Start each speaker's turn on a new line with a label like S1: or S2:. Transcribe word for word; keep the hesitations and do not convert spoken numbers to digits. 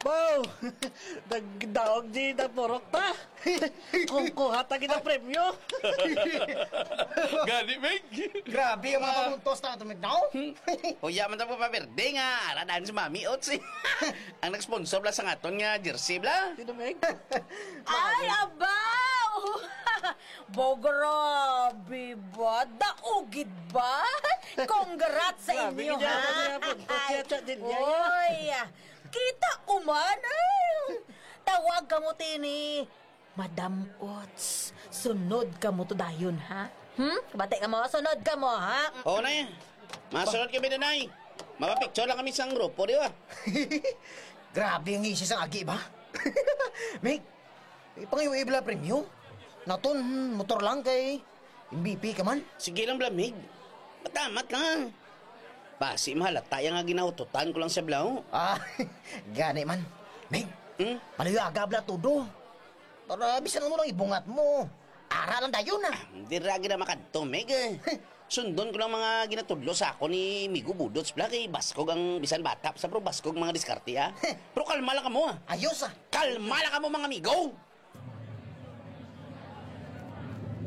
S1: Wow! Nagdaog di na purok ta. Kung kuha ta kita premyo.
S2: Gani, Meg.
S3: Grabe ang mga pamuntos na tumig daw.
S2: Huya man ta po pa berde nga. Aradaan si Mami Ots eh. Ang nag-sponsor bla sa ngaton nga jersey bla.
S1: Sino, Meg?
S4: Ay, abaw! Bograbe ba? Daugid ba? Congrats sa
S1: Grabe,
S4: inyo,
S1: ganyan,
S4: ha?
S1: ganyan po. Kaya din niya.
S4: Oy, kita ko man. Ay, tawag ka mo, Tini. Madam Ots, sunod ka mo to dayon, ha? Hmm? Bate ka mo, sunod ka mo, ha?
S2: Oo na yan. Masunod kami na nay. Mapapicture lang kami sa grupo, di ba?
S3: Grabe ang isis ang agi ba? Meg, ipangiwi bala premyo. Naton, hmm, motor lang kay M V P ka man.
S2: Sige lang bla, Meg. Matamat ka nga. Basi mahalata yung nga ginaututan ko lang sa blaw.
S3: Ah, gani man. Meg,
S2: Hmm?
S3: palayo aga bala todo. Para bisan mo lang ibungat mo. Ara lang dayon na.
S2: Hindi ragi na makadto, Meg. eh. Sundon ko lang mga ginatudlo sa ako ni Migo Budots bla kay Baskog ang bisan bata sa pro Baskog mga diskarte ha. Pero kalma lang ka mo ha.
S3: Ayos ah.
S2: Kalma lang ka mo mga amigo.